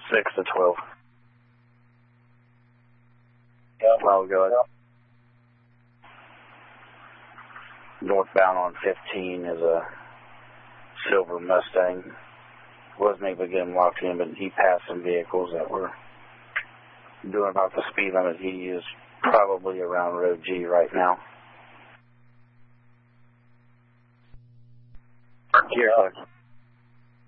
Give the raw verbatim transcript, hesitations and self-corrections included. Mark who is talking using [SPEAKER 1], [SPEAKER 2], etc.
[SPEAKER 1] six to twelve.
[SPEAKER 2] Yep.
[SPEAKER 1] I'll go ahead. Northbound on fifteen is a silver Mustang. Wasn't able to get him locked in, but he passed some vehicles that were doing about the speed limit. He is probably around Road G right now. Here,